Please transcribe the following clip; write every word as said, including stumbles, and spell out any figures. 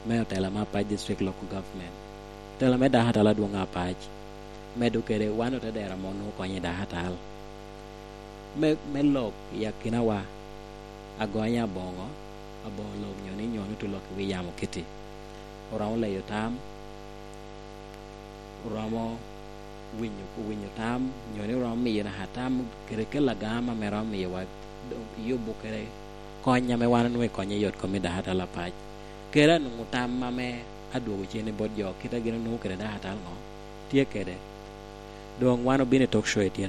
me tela ma paj district local government tela me da hatala duonga paj me do kere wano te dera monu ko nyi da hatal me me lok yakina wa agonya bongo abo lok nyoni nyoni to lok wi yamo kiti ora le yotam ramo winyo ku winyo tam nyoni ram mi na hatam kere kala gama me ram mi wa yubu kere konya me wan we konya yot ko mi da hatala paj kera nu tam mame aduogo chene bod jo kita gina nu kere da hatal ngo tie kede dong wano bine talk show etien